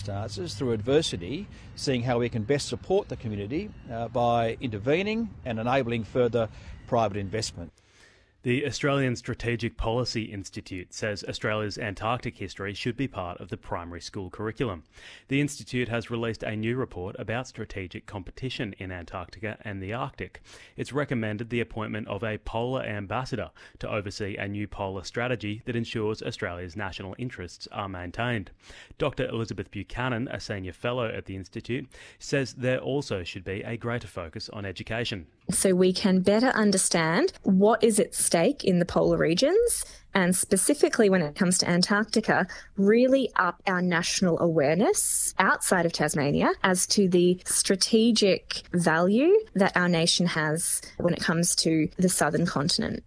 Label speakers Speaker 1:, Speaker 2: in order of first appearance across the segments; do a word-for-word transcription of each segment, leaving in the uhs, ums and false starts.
Speaker 1: starts is through adversity, seeing how we can best support the community uh, by intervening and enabling further private investment.
Speaker 2: The Australian Strategic Policy Institute says Australia's Antarctic history should be part of the primary school curriculum. The Institute has released a new report about strategic competition in Antarctica and the Arctic. It's recommended the appointment of a polar ambassador to oversee a new polar strategy that ensures Australia's national interests are maintained. Doctor Elizabeth Buchanan, a senior fellow at the Institute, says there also should be a greater focus on education.
Speaker 3: So we can better understand what is at stake in the polar regions, and specifically when it comes to Antarctica, really up our national awareness outside of Tasmania as to the strategic value that our nation has when it comes to the southern continent.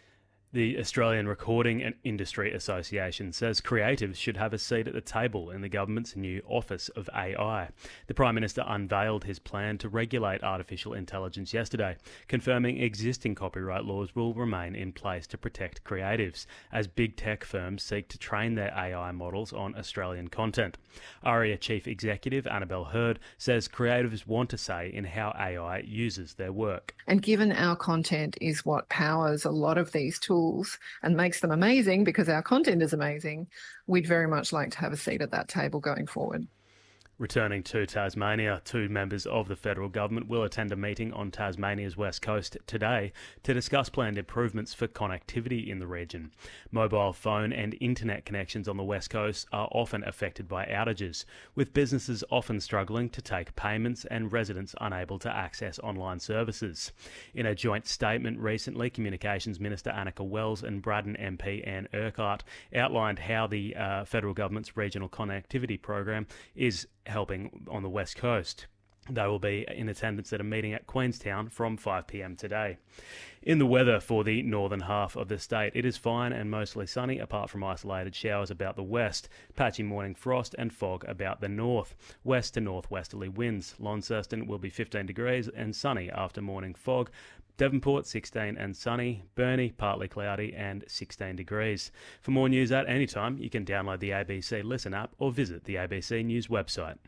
Speaker 2: The Australian Recording and Industry Association says creatives should have a seat at the table in the government's new Office of A I. The Prime Minister unveiled his plan to regulate artificial intelligence yesterday, confirming existing copyright laws will remain in place to protect creatives, as big tech firms seek to train their A I models on Australian content. ARIA Chief Executive Annabelle Hurd says creatives want a say in how A I uses their work.
Speaker 4: And given our content is what powers a lot of these tools and makes them amazing because our content is amazing, we'd very much like to have a seat at that table going forward.
Speaker 2: Returning to Tasmania, two members of the federal government will attend a meeting on Tasmania's west coast today to discuss planned improvements for connectivity in the region. Mobile phone and internet connections on the west coast are often affected by outages, with businesses often struggling to take payments and residents unable to access online services. In a joint statement recently, Communications Minister Annika Wells and Braddon M P Anne Urquhart outlined how the uh, federal government's regional connectivity program is helping on the west coast. They will be in attendance at a meeting at Queenstown from five p m today. In the weather for the northern half of the state, it is fine and mostly sunny, apart from isolated showers about the west, patchy morning frost and fog about the north. West to northwesterly winds. Launceston will be fifteen degrees and sunny after morning fog. Devonport, sixteen and sunny. Burnie, partly cloudy and sixteen degrees. For more news at any time, you can download the A B C Listen app or visit the A B C News website.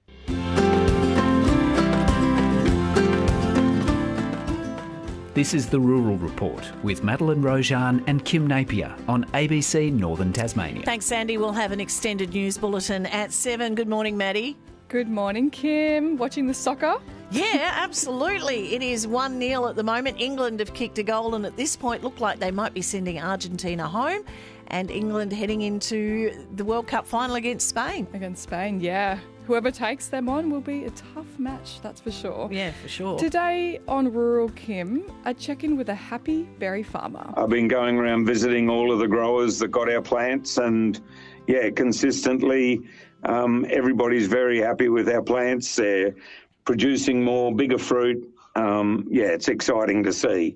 Speaker 5: This is the Rural Report with Madeline Rojan and Kim Napier on A B C Northern Tasmania.
Speaker 6: Thanks, Sandy. We'll have an extended news bulletin at seven. Good morning, Maddie.
Speaker 7: Good morning, Kim. Watching the soccer?
Speaker 6: Yeah, absolutely. It is one nil at the moment. England have kicked a goal and at this point look like they might be sending Argentina home, and England heading into the World Cup final against Spain.
Speaker 7: Against Spain, yeah. Whoever takes them on will be a tough match, that's for sure.
Speaker 6: Yeah, for sure.
Speaker 7: Today on Rural Kim, a check-in with a happy berry farmer.
Speaker 8: I've been going around visiting all of the growers that got our plants, and yeah, consistently um, everybody's very happy with our plants. They're producing more, bigger fruit. Um, yeah, it's exciting to see.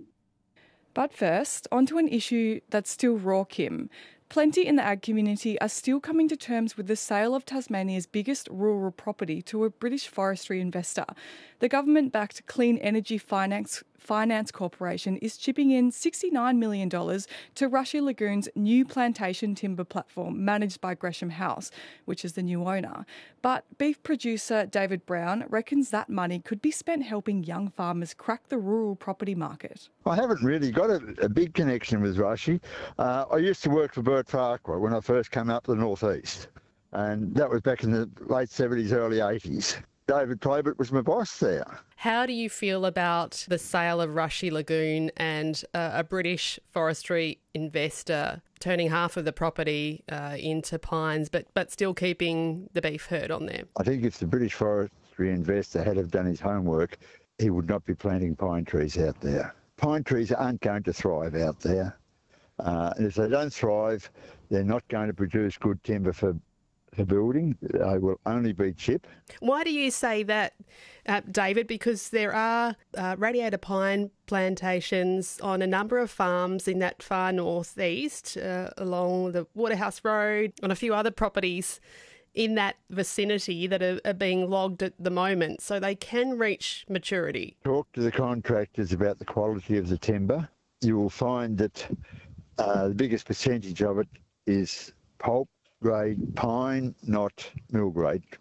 Speaker 7: But first, onto an issue that's still raw, Kim. Plenty in the ag community are still coming to terms with the sale of Tasmania's biggest rural property to a British forestry investor. The government-backed Clean Energy Finance Finance Corporation is chipping in sixty-nine million dollars to Rushy Lagoon's new plantation timber platform managed by Gresham House, which is the new owner. But beef producer David Brown reckons that money could be spent helping young farmers crack the rural property market.
Speaker 9: I haven't really got a, a big connection with Rushy. Uh, I used to work for Burt Farquhar when I first came up to the northeast, and that was back in the late seventies, early eighties. David Probert was my boss there.
Speaker 10: How do you feel about the sale of Rushy Lagoon and uh, a British forestry investor turning half of the property uh, into pines, but, but still keeping the beef herd on there?
Speaker 9: I think if the British forestry investor had have done his homework, he would not be planting pine trees out there. Pine trees aren't going to thrive out there. Uh, and if they don't thrive, they're not going to produce good timber for for building. They will only be chip.
Speaker 10: Why do you say that, uh, David? Because there are uh, radiator pine plantations on a number of farms in that far northeast, uh, along the Waterhouse Road, on a few other properties in that vicinity that are, are being logged at the moment, so they can reach maturity.
Speaker 9: Talk to the contractors about the quality of the timber. You will find that uh, the biggest percentage of it is pulp grade pine, not mill grade